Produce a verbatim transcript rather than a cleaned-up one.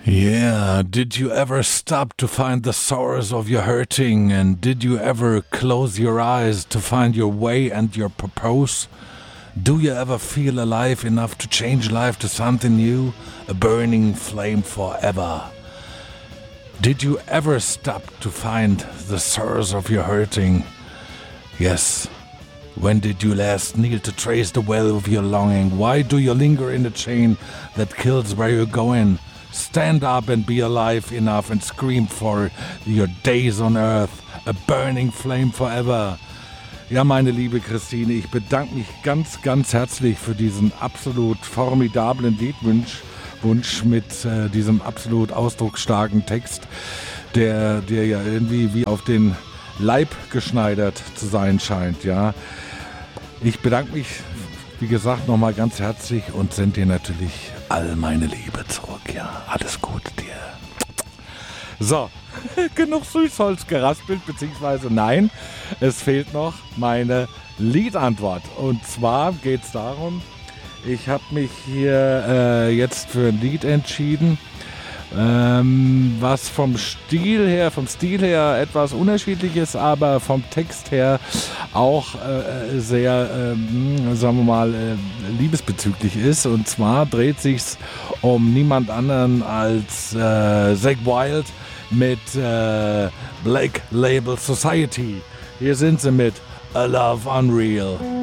Yeah, did you ever stop to find the source of your hurting? And did you ever close your eyes to find your way and your purpose? Do you ever feel alive enough to change life to something new? A burning flame forever. Did you ever stop to find the source of your hurting? Yes. When did you last kneel to trace the well of your longing? Why do you linger in the chain that kills where you're going? Stand up and be alive enough and scream for your days on earth. A burning flame forever. Ja, meine liebe Christine, ich bedanke mich ganz, ganz herzlich für diesen absolut formidablen Liedwunsch Wunsch mit äh, diesem absolut ausdrucksstarken Text, der dir ja irgendwie wie auf den Leib geschneidert zu sein scheint, ja. Ich bedanke mich, wie gesagt, nochmal ganz herzlich und sende dir natürlich all meine Liebe zurück, ja. Alles Gute dir. So, genug Süßholz geraspelt, beziehungsweise nein, es fehlt noch meine Liedantwort. Und zwar geht es darum, ich habe mich hier äh, jetzt für ein Lied entschieden, ähm, was vom Stil her, vom Stil her etwas unterschiedlich ist, aber vom Text her auch äh, sehr, äh, sagen wir mal, äh, liebesbezüglich ist. Und zwar dreht sich's um niemand anderen als äh, Zakk Wylde mit äh, Black Label Society. Hier sind sie mit A Love Unreal.